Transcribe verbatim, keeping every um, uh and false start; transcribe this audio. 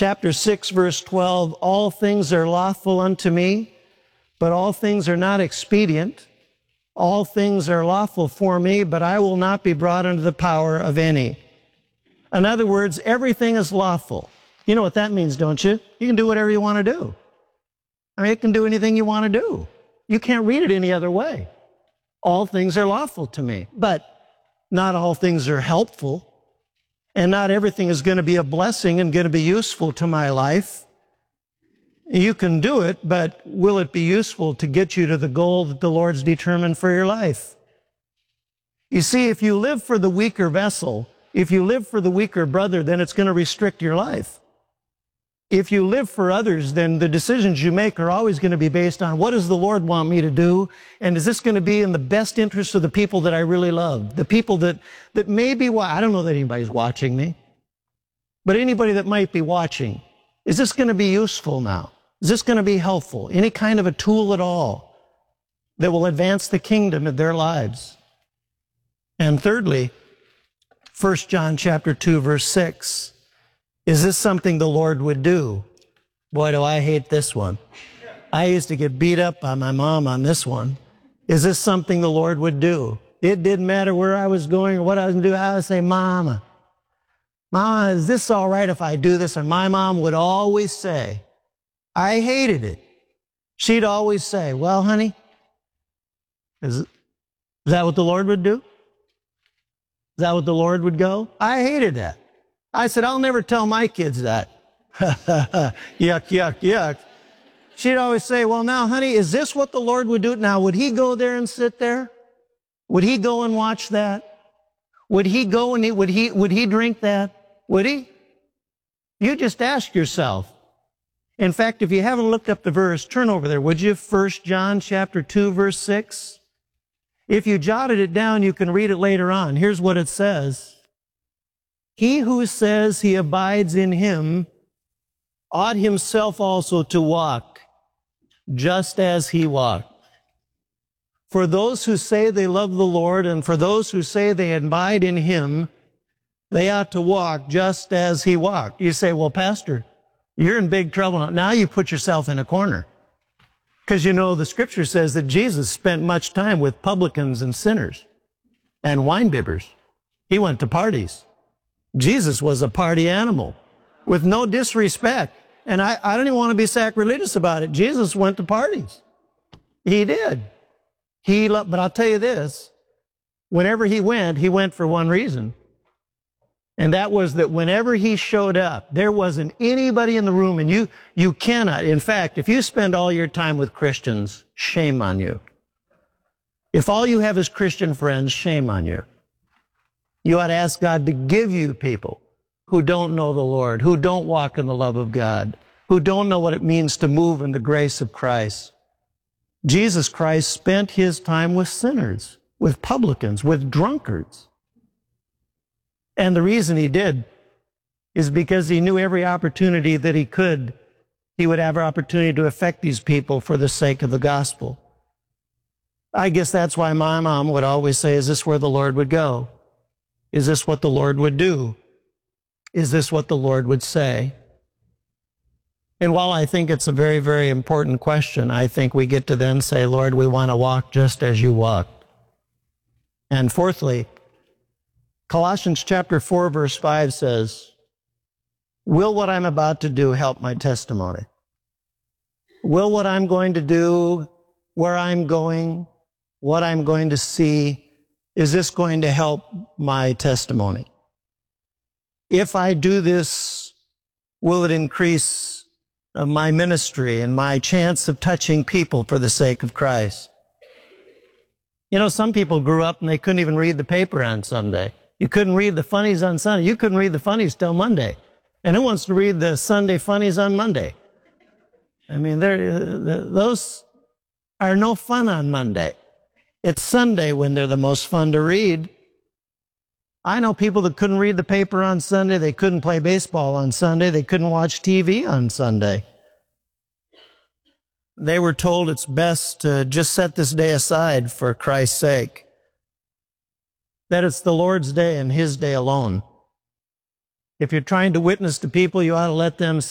chapter six, verse twelve, all things are lawful unto me, but all things are not expedient. All things are lawful for me, but I will not be brought under the power of any. In other words, everything is lawful. You know what that means, don't you? You can do whatever you want to do. I mean, it can do anything you want to do. You can't read it any other way. All things are lawful to me, but not all things are helpful, and not everything is going to be a blessing and going to be useful to my life. You can do it, but will it be useful to get you to the goal that the Lord's determined for your life? You see, if you live for the weaker vessel, if you live for the weaker brother, then it's going to restrict your life. If you live for others, then the decisions you make are always going to be based on what does the Lord want me to do? And is this going to be in the best interest of the people that I really love? The people that, that maybe, I don't know that anybody's watching me, but anybody that might be watching, is this going to be useful now? Is this going to be helpful? Any kind of a tool at all that will advance the kingdom of their lives? And thirdly, First John chapter two, verse six. Is this something the Lord would do? Boy, do I hate this one. I used to get beat up by my mom on this one. Is this something the Lord would do? It didn't matter where I was going or what I was going to do. I would say, Mama, Mama, is this all right if I do this? And my mom would always say, I hated it. She'd always say, well, honey, is, is that what the Lord would do? Is that what the Lord would go? I hated that. I said, I'll never tell my kids that. Yuck, yuck, yuck. She'd always say, well, now, honey, is this what the Lord would do? Now, would he go there and sit there? Would he go and watch that? Would he go and he, would he, would he drink that? Would he? You just ask yourself. In fact, if you haven't looked up the verse, turn over there, would you? First John chapter two, verse six. If you jotted it down, you can read it later on. Here's what it says. He who says he abides in him ought himself also to walk, just as he walked. For those who say they love the Lord, and for those who say they abide in him, they ought to walk just as he walked. You say, well, Pastor, you're in big trouble. Now you put yourself in a corner. Because you know the scripture says that Jesus spent much time with publicans and sinners and winebibbers. He went to parties. Jesus was a party animal with no disrespect. And I, I don't even want to be sacrilegious about it. Jesus went to parties. He did. He loved, but I'll tell you this, whenever he went, he went for one reason. And that was that whenever he showed up, there wasn't anybody in the room, and you, you cannot. In fact, if you spend all your time with Christians, shame on you. If all you have is Christian friends, shame on you. You ought to ask God to give you people who don't know the Lord, who don't walk in the love of God, who don't know what it means to move in the grace of Christ. Jesus Christ spent his time with sinners, with publicans, with drunkards. And the reason he did is because he knew every opportunity that he could, he would have an opportunity to affect these people for the sake of the gospel. I guess that's why my mom would always say, is this where the Lord would go? Is this what the Lord would do? Is this what the Lord would say? And while I think it's a very, very important question, I think we get to then say, Lord, we want to walk just as you walked. And fourthly, Colossians chapter four, verse five says, will what I'm about to do help my testimony? Will what I'm going to do, where I'm going, what I'm going to see, is this going to help my testimony? If I do this, will it increase my ministry and my chance of touching people for the sake of Christ? You know, some people grew up and they couldn't even read the paper on Sunday. You couldn't read the funnies on Sunday. You couldn't read the funnies till Monday. And who wants to read the Sunday funnies on Monday? I mean, those are no fun on Monday. It's Sunday when they're the most fun to read. I know people that couldn't read the paper on Sunday. They couldn't play baseball on Sunday. They couldn't watch T V on Sunday. They were told it's best to just set this day aside for Christ's sake. That it's the Lord's day and his day alone. If you're trying to witness to people, you ought to let them